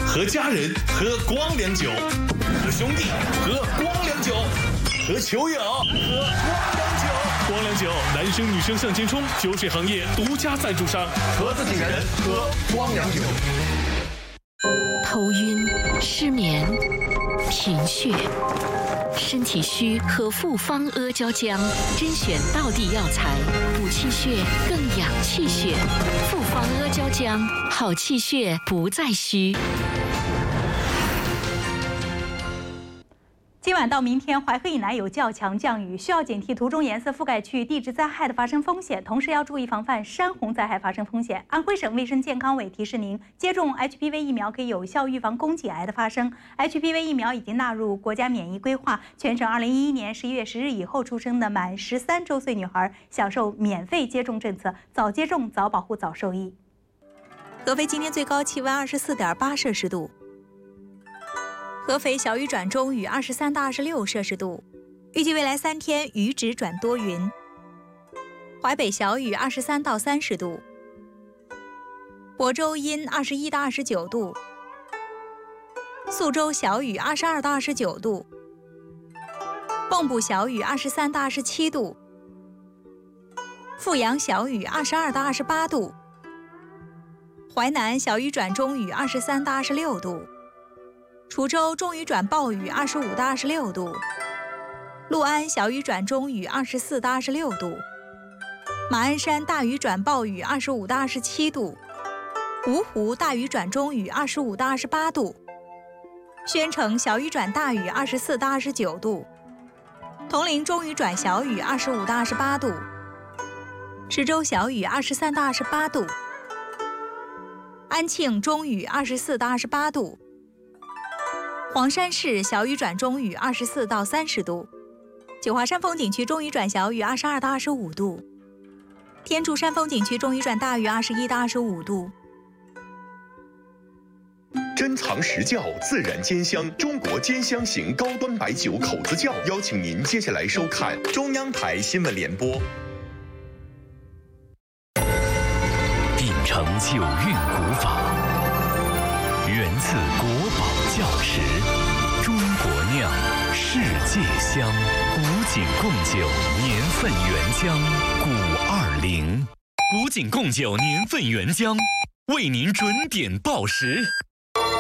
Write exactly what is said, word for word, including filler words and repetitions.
和家人喝光良酒，和兄弟喝光良酒，和球友喝光良酒。光良酒，男生女生向前冲，酒水行业独家赞助商，和自己人喝光良酒。 头晕、失眠、贫血。身体虚喝复方阿胶浆，甄选道地药材，补气血更养气血。复方阿胶浆，好气血不再虚。 今晚到明天，淮河以南有较强降雨，需要警惕图中颜色覆盖区域地质灾害的发生风险，同时要注意防范山洪灾害发生风险。安徽省卫生健康委提示您，接种 H P V 疫苗可以有效预防宫颈癌的发生。H P V 疫苗已经纳入国家免疫规划，全省二零一一年十一月十日以后出生的满十三周岁女孩享受免费接种政策，早接种早保护早受益。 合肥今天最高气温二十四点八摄氏度。合肥小雨转中雨，二十三到二十六摄氏度，预计未来三天雨止转多云。淮北小雨，二十三到三十度。亳州阴，二十一到二十九度。宿州小雨，二十二到二十九度。蚌埠小雨，二十三到二十七度。阜阳小雨，二十二到二十八度。淮南小雨转中雨，二十三到二十六度。滁州中雨转暴雨，二十五到二十六度；六安小雨转中雨，二十四到二十六度；马鞍山大雨转暴雨，二十五到二十七度；芜湖大雨转中雨，二十五到二十八度；宣城小雨转大雨，二十四到二十九度；铜陵中雨转小雨，二十五到二十八度；石州小雨，二十三到二十八度；安庆中雨，二十四到二十八度。黄山市小雨转中雨，二十四到三十度；九华山风景区中雨转小雨，二十二到二十五度；天柱山风景区中雨转大雨，二十一到二十五度。 珍藏实窖，自然兼香，中国兼香型高端白酒口子窖，邀请您接下来收看中央台新闻联播。 秉承九韵古法，源自国宝窖石，中国酿，世界香。古井贡酒年份原浆，古二零。古井贡酒年份原浆，为您准点报时。